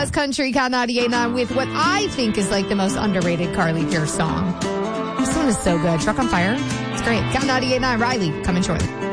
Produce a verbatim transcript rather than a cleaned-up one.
best country, Cal ninety-eight point nine, with what I think is like the most underrated Carly Pearce song. This one is so good. Truck on Fire. It's great. Cal ninety-eight point nine, Riley, coming shortly.